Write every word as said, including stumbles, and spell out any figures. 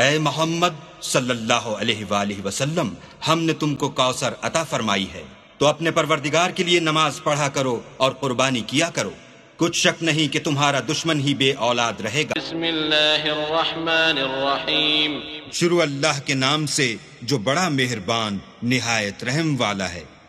ऐ मोहम्मद सल्लल्लाहु अलैहि वसल्लम, हमने तुमको कौसर अता फरमाई है, तो अपने परवरदिगार के लिए नमाज पढ़ा करो और कुर्बानी किया करो। कुछ शक नहीं कि तुम्हारा दुश्मन ही बे औलाद रहेगा। बिस्मिल्लाहिर्रहमानिर्रहीम। शुरू अल्लाह के नाम से जो बड़ा मेहरबान निहायत रहम वाला है।